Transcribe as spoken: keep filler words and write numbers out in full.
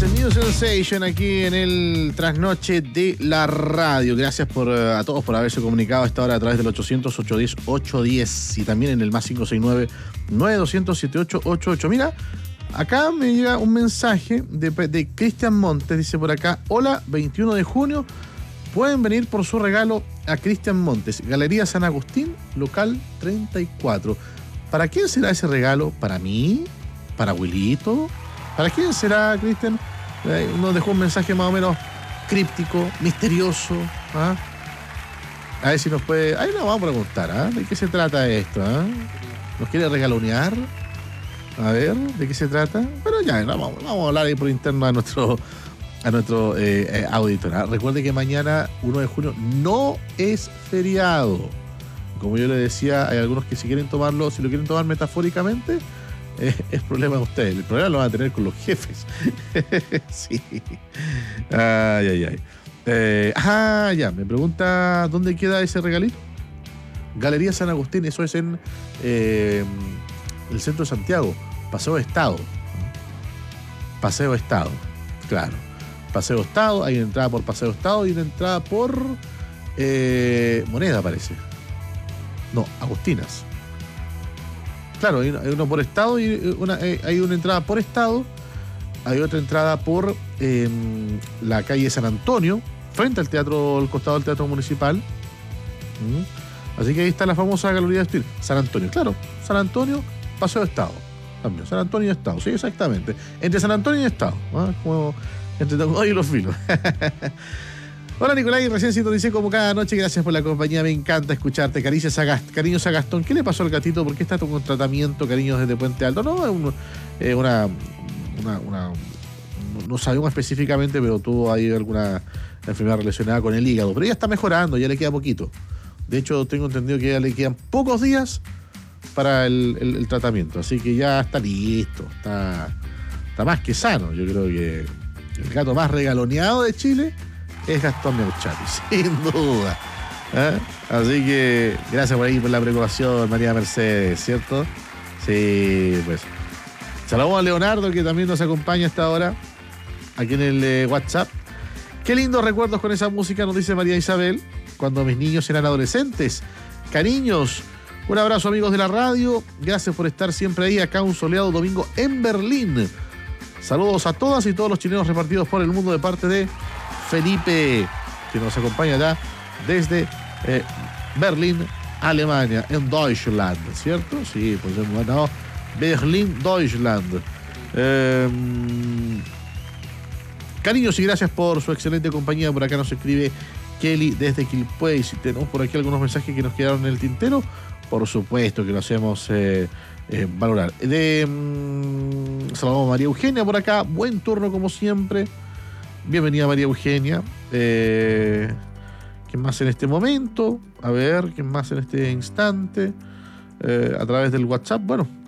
New Sensation aquí en el Trasnoche de la Radio. Gracias por, uh, a todos por haberse comunicado a esta hora a través del ochocientos, ochocientos diez, ochocientos diez y también en el más cinco seis nueve, nueve dos cero cero, siete ocho ocho ocho. Mira, acá me llega un mensaje de, de Cristian Montes, dice por acá: hola, veintiuno de junio, pueden venir por su regalo a Cristian Montes, Galería San Agustín, local treinta y cuatro. ¿Para quién será ese regalo? ¿Para mí? ¿Para Wilito? ¿Para quién será, Cristian? Eh, nos dejó un mensaje más o menos críptico, misterioso. ¿Ah? A ver si nos puede... Ahí nos vamos a preguntar, ¿ah? ¿De qué se trata esto? ¿Ah? ¿Nos quiere regalonear? A ver, ¿de qué se trata? Bueno, ya, vamos, vamos a hablar ahí por interno a nuestro, a nuestro eh, eh, auditor. ¿Ah? Recuerde que mañana, uno de junio, no es feriado. Como yo le decía, hay algunos que si quieren tomarlo, si lo quieren tomar metafóricamente... Eh, es problema de ustedes. El problema lo van a tener con los jefes. Sí. Ay, ay, ay. Eh, ah, ya. Me pregunta dónde queda ese regalito. Galería San Agustín, eso es en eh, el centro de Santiago. Paseo Estado. Paseo Estado. Claro. Paseo Estado. Hay una entrada por Paseo Estado y una entrada por eh, Moneda, parece. No, Agustinas. Claro, hay uno por estado y una, hay una entrada por estado, hay otra entrada por eh, la calle San Antonio, frente al teatro, al costado del teatro municipal. ¿Mm? Así que ahí está la famosa Galería de Estilo. San Antonio, claro, San Antonio, Paseo de Estado. También, San Antonio y Estado, sí, exactamente. Entre San Antonio y Estado, ¿no? Como entre Tango y los filos. Hola Nicolás, recién sintonicé como cada noche, gracias por la compañía, me encanta escucharte. Caricias a Gast, cariños a Gastón. ¿Qué le pasó al gatito? ¿Por qué está con tratamiento, cariños desde Puente Alto? No, es un, eh, una, una, una, no sabemos específicamente, pero tuvo ahí alguna enfermedad relacionada con el hígado. Pero ya está mejorando, ya le queda poquito. De hecho, tengo entendido que ya le quedan pocos días para el, el, el tratamiento. Así que ya está listo, está, está más que sano. Yo creo que el gato más regaloneado de Chile es Gastón Meuchati, sin duda. ¿Eh? Así que gracias por ahí por la preocupación, María Mercedes, ¿cierto? Sí, pues. Saludamos a Leonardo, que también nos acompaña a esta hora, aquí en el eh, WhatsApp. Qué lindos recuerdos con esa música, nos dice María Isabel, cuando mis niños eran adolescentes. Cariños, un abrazo amigos de la radio, gracias por estar siempre ahí, acá un soleado domingo en Berlín. Saludos a todas y todos los chilenos repartidos por el mundo de parte de Felipe, que nos acompaña ya desde eh, Berlín, Alemania, en Deutschland, ¿cierto? Sí, pues bueno, Berlín, Deutschland. Eh, cariños y gracias por su excelente compañía. Por acá nos escribe Kelly desde Quilpué. Y si tenemos por aquí algunos mensajes que nos quedaron en el tintero, por supuesto que lo hacemos eh, eh, valorar. De, um, saludamos a María Eugenia por acá. Buen turno como siempre. Bienvenida María Eugenia. Eh, ¿Quién más en este momento? A ver, ¿quién más en este instante? Eh, a través del WhatsApp. Bueno,